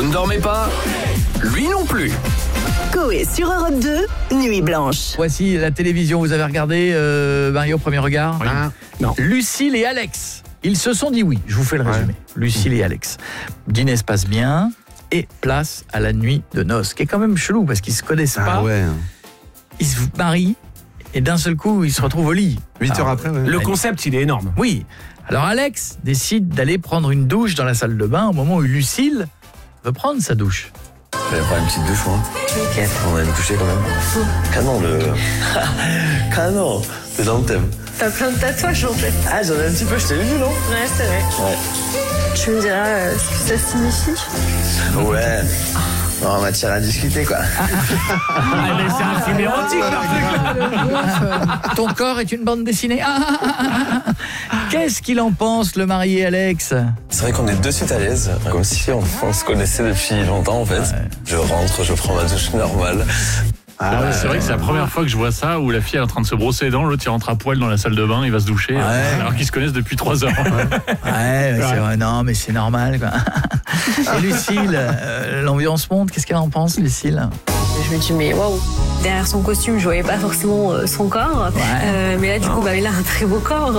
Vous ne dormez pas? Lui non plus. Coé sur Europe 2, Nuit Blanche. Voici la télévision, vous avez regardé Mario, premier regard? Oui. Non. Lucille et Alex, ils se sont dit oui, je vous fais le résumé. Lucille et Alex. Dîner se passe bien et place à la nuit de noces, qui est quand même chelou parce qu'ils se connaissent pas. ouais. Ils se marient et d'un seul coup, ils se retrouvent au lit. 8 heures après, ouais. Le concept, il est énorme. Oui. Alors Alex décide d'aller prendre une douche dans la salle de bain au moment où Lucille veut prendre sa douche. Je vais prendre une petite douche, moi. Ok. On va nous coucher quand même. Canon, Canon, c'est dans le thème. T'as plein de tatouages en fait. Ah, j'en ai un petit peu, je t'ai vu, non? Ouais, c'est vrai. Ouais. Tu me diras ce que ça signifie. Ouais. Non, matière à discuter, quoi. mais c'est un film érotique, Ton corps est une bande dessinée. Qu'est-ce qu'il en pense, le marié Alex? C'est vrai qu'on est de suite à l'aise, comme si on se connaissait depuis longtemps, en fait. Ouais. Je rentre, je prends ma douche normale. C'est vrai que c'est la première fois que je vois ça, où la fille est en train de se brosser les dents, l'autre il rentre à poil dans la salle de bain, il va se doucher, alors qu'ils se connaissent depuis 3 heures. Ouais, c'est vrai. Non, mais c'est normal, quoi. Et Lucille, l'ambiance monte, qu'est-ce qu'elle en pense, Lucille? Je me dis, mais waouh, derrière son costume, je voyais pas forcément son corps. Mais là, du coup, il a un très beau corps.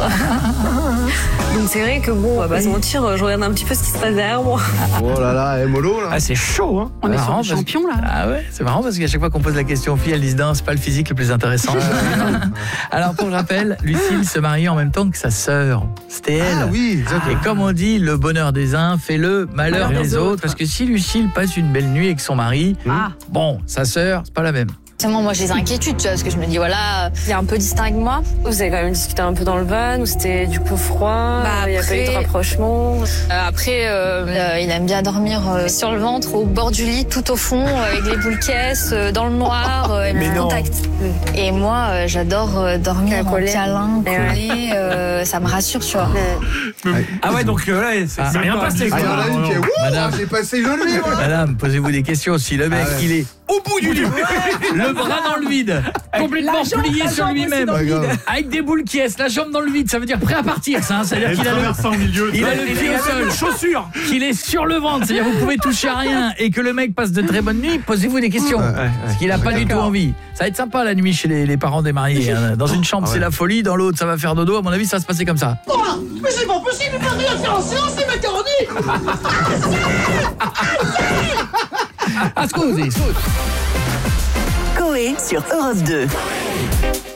Donc c'est vrai que bon, on va pas se mentir, je regarde un petit peu ce qui se passe derrière moi. Oh là là, mollo là. Ah, c'est chaud, hein. On est sur le champion là. Ah ouais, c'est marrant parce qu'à chaque fois qu'on pose la question aux filles, elles disent non, c'est pas le physique le plus intéressant. Alors pour le rappel, Lucille se marie en même temps que sa sœur. C'était elle. Ah oui, exactement. Et comme on dit, le bonheur des uns fait le malheur des autres. Parce que si Lucille passe une belle nuit avec son mari, bon, sa sœur, c'est pas la même. Moi j'ai des inquiétudes, tu vois, parce que je me dis voilà, il est un peu distinct avec moi. Vous avez quand même discuté un peu dans le van, ou c'était du coup froid, il y a pas eu de rapprochement. Après, il aime bien dormir sur le ventre, au bord du lit, tout au fond, avec les boules caisses, dans le noir, et contact. Et moi, j'adore dormir en câlin, collé, ça me rassure, tu vois. Ah ouais, donc là, c'est rien passé. Ah, il y en a une qui est Madame. j'ai passé une nuit, moi. Madame, posez-vous des questions. Si le mec, il est au bout du lit, le bras dans le vide, complètement plié sur lui-même, avec des boules qui est, la jambe dans le vide, ça veut dire prêt à partir, ça. C'est-à-dire qu'il a le pied au sol, chaussures, qu'il est sur le ventre, c'est-à-dire vous pouvez toucher à rien et que le mec passe de très bonnes nuits. Posez-vous des questions, parce qu'il a pas du tout envie. Ça va être sympa la nuit chez les parents des mariés. Hein. Dans une chambre, c'est la folie, dans l'autre, ça va faire dodo. À mon avis, ça va se passer comme ça. Oh, mais c'est pas possible, il peut rien faire en silence, c'est macaroni. Scusi. Coé sur Europe 2.